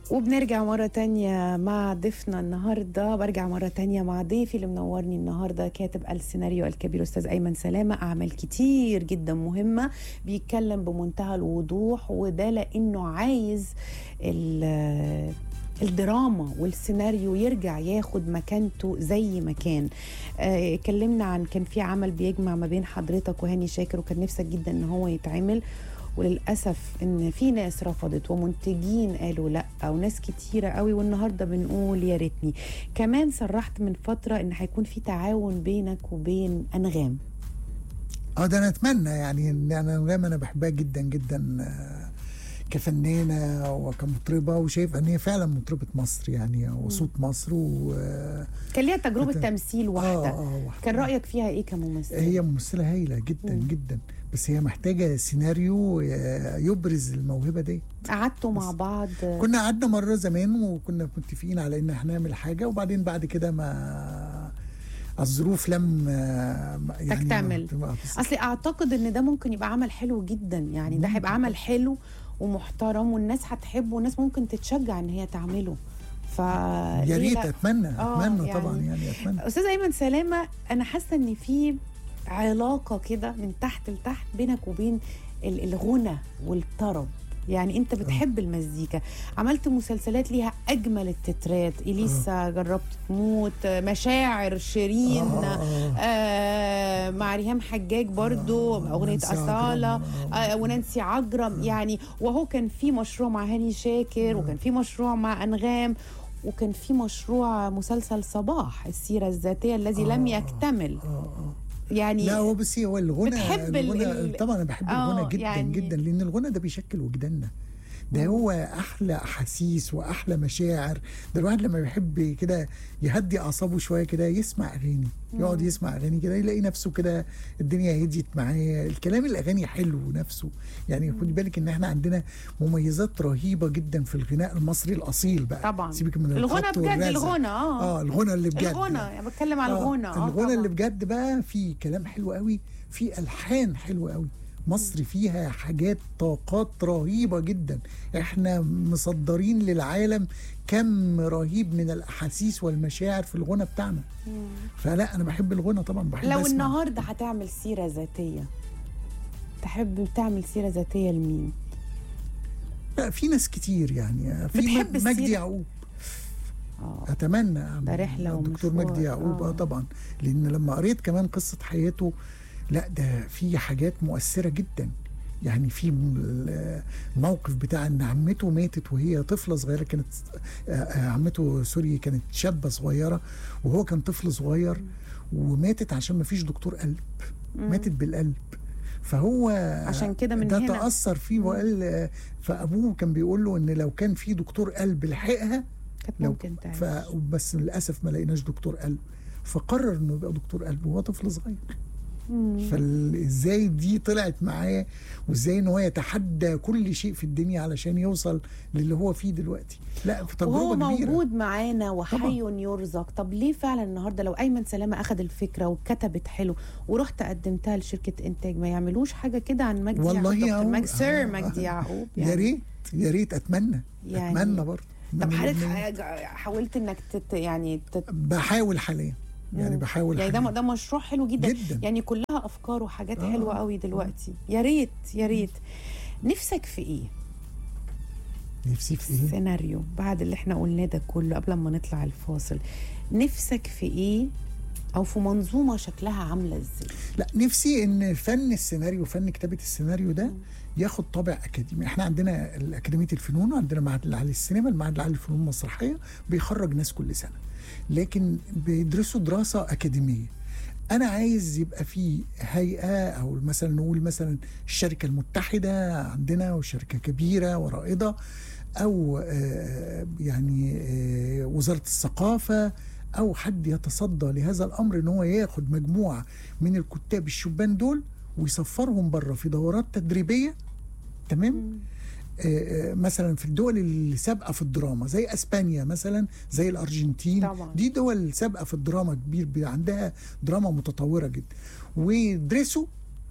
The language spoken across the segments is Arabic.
وبنرجع مرة تانية مع ضيفنا النهاردة. برجع مرة تانية مع ضيفي اللي منورني النهاردة، كاتب السيناريو الكبير أستاذ أيمن سلامة. أعمال كتير جدا مهمة، بيتكلم بمنتهى الوضوح، وده لأنه عايز الدراما والسيناريو يرجع ياخد مكانته زي ما كان. اتكلمنا عن كان في عمل بيجمع ما بين حضرتك وهاني شاكر، وكان نفسك جدا ان هو يتعمل، وللأسف ان في ناس رفضت ومنتجين قالوا لا، وناس كتيرة قوي، والنهاردة بنقول يا ريتني. كمان صرحت من فترة ان هيكون في تعاون بينك وبين أنغام. ده انا اتمنى، يعني ان أنغام انا بحبها جدا جدا كفنانة وكمطربة، وشايف ان هي فعلا مطربة مصر يعني، وصوت مصر. كان ليها تجربة تمثيل واحدة. واحدة. كان رأيك فيها ايه كممثلة؟ هي ممثلة هايلة جدا جدا، بس هي محتاجة سيناريو يبرز الموهبة دي. قعدتوا مع بعض؟ كنا قعدنا مرة زمان، وكنا متفقين على ان احنا نعمل حاجة، وبعدين بعد كده ما الظروف لم يعني تكتمل. اصلي اعتقد ان ده ممكن يبقى عمل حلو جدا، يعني ده هيبقى عمل حلو ومحترم، والناس هتحبه، والناس ممكن تتشجع ان هي تعمله. يا ريت. اتمنى يعني طبعا، يعني اتمنى. استاذ ايمن سلامه، انا حاسه ان في علاقه كده من تحت لتحت بينك وبين الغنى والطرب. يعني انت بتحب المزيكا، عملت مسلسلات ليها اجمل التترات، اليسا، جربت تموت، مشاعر، شيرين، مع ريهام حجاج برضو، اغنيه اصاله، ونانسي عجرم. يعني وهو كان في مشروع مع هاني شاكر، وكان في مشروع مع انغام، وكان في مشروع مسلسل صباح السيره الذاتيه الذي لم يكتمل. يعني لا هو بس هو الغنى، طبعا انا بحب الغنى جدا يعني جدا، لان الغنى ده بيشكل وجداننا. ده هو احلى احاسيس واحلى مشاعر. ده الواحد لما بيحب كده يهدي اعصابه شويه كده، يسمع اغاني، يقعد يسمع اغاني كده، يلاقي نفسه كده الدنيا هديت معاه. الكلام الاغاني حلو نفسه. يعني خدي بالك ان احنا عندنا مميزات رهيبه جدا في الغناء المصري الاصيل بقى. طبعا سيبك من الغنى بجد، الغنى الغنى اللي بجد، الغنى يعني بتكلم على الغنى. الغنى اللي بجد بقى في كلام حلو قوي، في الحان حلوه قوي. مصر فيها حاجات، طاقات رهيبة جدا. احنا مصدرين للعالم كم رهيب من الأحاسيس والمشاعر في الغنى بتاعنا. فلا أنا بحب الغنى طبعا، بحب لو أسمع. النهاردة هتعمل سيرة ذاتية، تحب تعمل سيرة ذاتية لمين؟ لا في ناس كتير يعني، في مجدي يعقوب. أتمنى ده رحلة الدكتور مجدي يعقوب. طبعا، لأن لما قريت كمان قصة حياته، لا ده في حاجات مؤثرة جدا. يعني في الموقف بتاع ان عمته ماتت وهي طفلة صغيرة، كانت عمته سوري كانت شابة صغيرة، وهو كان طفل صغير، وماتت عشان ما فيش دكتور قلب. ماتت بالقلب. فهو عشان كده من ده هنا تأثر فيه، وقال فأبوه كان بيقول له ان لو كان في دكتور قلب لحقها كانت ممكن تعيش. بس للأسف ما لقيناش دكتور قلب، فقرر انه يبقى دكتور قلب وهو طفل صغير. فازاي دي طلعت معاه، وازاي ان هو يتحدى كل شيء في الدنيا علشان يوصل للي هو فيه دلوقتي. لا في تجربه وهو كبيره، موجود معانا وحي يرزق. طب ليه فعلا النهارده لو ايمن سلامه اخذ الفكره وكتبت حلو ورحت قدمتها لشركه انتاج، ما يعملوش حاجه كده عن مجدي والله سير مجدي يعقوب؟ يعني يا ريت يا ريت. اتمنى يعني اتمنى برضه. طب حضرتك حاولت انك بحاول حاليا، يعني بحاول يعني حاليا. ده مشروع حلو جدا. يعني كلها افكار وحاجات حلوه قوي دلوقتي. يا ريت يا ريت. نفسك في ايه؟ نفسي في ايه؟ سيناريو بعد اللي احنا قلناه ده كله قبل ما نطلع الفاصل. نفسك في ايه؟ او في منظومه شكلها عامله ازاي؟ لا نفسي ان فن السيناريو، فن كتابه السيناريو ده ياخد طابع اكاديمي. احنا عندنا اكاديميه الفنون، وعندنا معهد العالي للسينما، المعهد العالي للفنون المسرحيه، بيخرج ناس كل سنه، لكن بيدرسوا دراسه اكاديميه. انا عايز يبقى في هيئه، او مثلا نقول مثلا الشركه المتحده عندنا، وشركه كبيره ورائده، او يعني وزاره الثقافه، او حد يتصدى لهذا الامر، ان هو ياخد مجموعه من الكتاب الشبان دول ويسفرهم بره في دورات تدريبيه. تمام. مثلا في الدول اللي سابقه في الدراما زي اسبانيا مثلا، زي الارجنتين طبعا. دي دول سابقه في الدراما كبير، عندها دراما متطوره جدا، ويدرسوا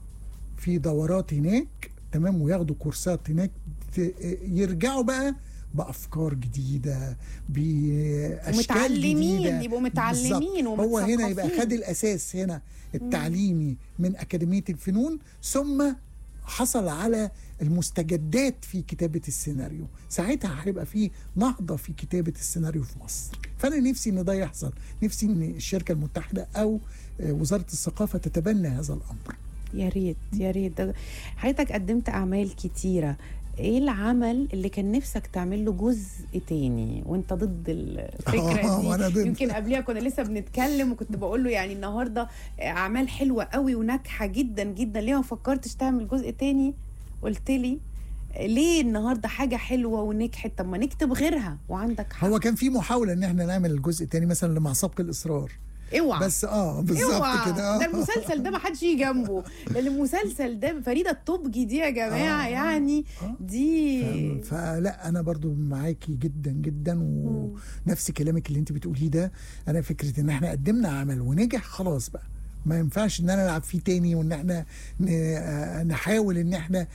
في دورات هناك. تمام. وياخدوا كورسات هناك، يرجعوا بقى بافكار جديده، باشكال ومتعلمين، جديده. يبقوا متعلمين بالظبط. هو هنا يبقى ومتثقفين. خد الاساس هنا التعليمي من اكاديميه الفنون، ثم حصل على المستجدات في كتابة السيناريو. ساعتها هيبقى في نهضة في كتابة السيناريو في مصر. فأنا نفسي إن ده يحصل، نفسي إن الشركة المتحدة أو وزارة الثقافة تتبنى هذا الأمر. يا ريت يا ريت. حضرتك قدمت أعمال كتيرة، ايه العمل اللي كان نفسك تعمل له جزء تاني وانت ضد الفكره دي؟ وأنا ضد. يمكن قبلها كنا لسه بنتكلم وكنت بقول له يعني النهارده اعمال حلوه قوي وناجحه جدا جدا، ليه ما فكرتش تعمل جزء تاني؟ قلت لي ليه النهارده حاجه حلوه ونجحت، طب ما نكتب غيرها. وعندك حق. هو كان في محاولة إن احنا نعمل الجزء الثاني مثلا لمع سبق الإصرار، اوعى بس بالظبط كده. ده المسلسل ده ما حدش يجي جنبه، لان المسلسل ده فريده الطبجي دي يا جماعه يعني دي. فلا انا برضو معاكي جدا جدا، ونفس كلامك اللي انت بتقوليه ده. انا فكره ان احنا قدمنا عمل ونجح خلاص بقى، ما ينفعش ان انا العب فيه تاني، وان احنا نحاول ان احنا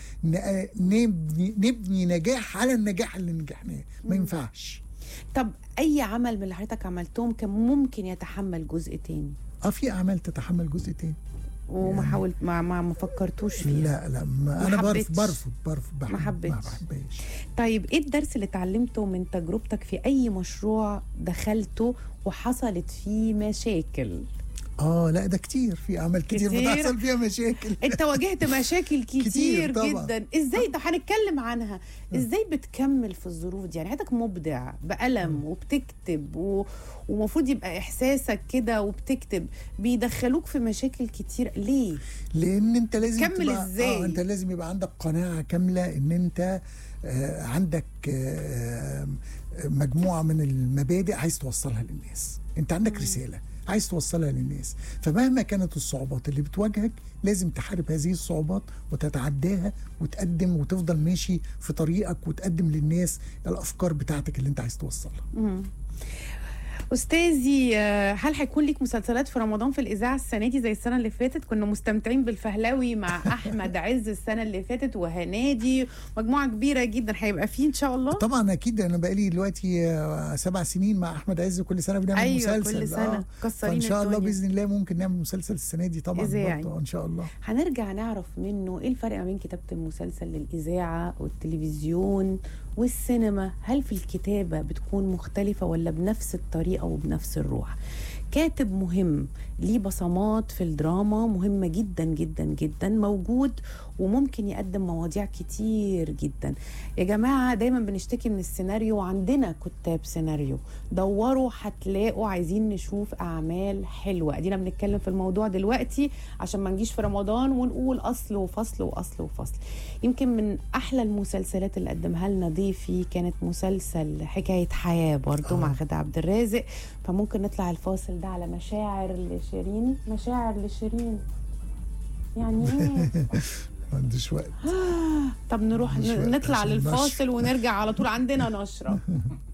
نبني نجاح على النجاح اللي نجحناه. ما ينفعش. طب اي عمل من اللي حضرتك عملتهم كان ممكن يتحمل جزء تاني؟ في اعمال تتحمل جزء تاني وما يعني حاولت ما فكرتوش فيها؟ لا انا برفض ما حبيتش. ما بحبهاش. طيب ايه الدرس اللي اتعلمته من تجربتك في اي مشروع دخلته وحصلت فيه مشاكل؟ لا ده كتير، في اعمال كتير بتحصل فيها مشاكل. انت واجهت مشاككل كتير طبعا. جدا، ازاي ده هنتكلم عنها. ازاي بتكمل في الظروف دي؟ يعني حضرتك مبدع بقلم وبتكتب ومفروض يبقى احساسك كده وبتكتب، بيدخلوك في مشاكل كتير ليه؟ لان انت لازم كمل ازاي؟ انت لازم يبقى عندك قناعة كاملة ان انت عندك مجموعة من المبادئ عايز توصلها للناس. انت عندك رسالة عايز توصلها للناس، فمهما كانت الصعوبات اللي بتواجهك لازم تحارب هذه الصعوبات وتتعداها وتقدم وتفضل ماشي في طريقك وتقدم للناس الأفكار بتاعتك اللي انت عايز توصلها. أستاذي، هل هيكون ليك مسلسلات في رمضان في الإذاعة السنة دي زي السنة اللي فاتت؟ كنا مستمتعين بالفهلاوي مع أحمد عز السنة اللي فاتت وهنادي، مجموعة كبيرة جدا، هيبقى فيه إن شاء الله؟ طبعا أكيد. أنا بقالي دلوقتي 7 سنين مع أحمد عز، كل سنة بنعمل مسلسل. كل سنة كسرين إن شاء الله الدنيا. بإذن الله ممكن نعمل مسلسل السنة دي طبعا برضه إن شاء الله. هنرجع نعرف منه إيه الفرق ما بين كتابة المسلسل للإذاعة والتلفزيون والسينما. هل في الكتابة بتكون مختلفة ولا بنفس الطريقة وبنفس الروح؟ كاتب مهم ليه بصمات في الدراما مهمة جدا جدا جدا، موجود وممكن يقدم مواضيع كتير جدا. يا جماعة دايما بنشتكي من السيناريو، وعندنا كتاب سيناريو، دوروا هتلاقوا. عايزين نشوف أعمال حلوة، ادينا بنتكلم في الموضوع دلوقتي عشان ما نجيش في رمضان ونقول أصل وفصل وأصل وفصل. يمكن من أحلى المسلسلات اللي قدمها لنا ضيفي كانت مسلسل حكاية حياة برضو مع غادة عبد الرازق. فممكن نطلع الفاصل ده على مشاعر لشيرين. مشاعر لشيرين يعني ايه؟ ما عنديش وقت. طب نروح نطلع للفاصل ونرجع على طول، عندنا نشرة.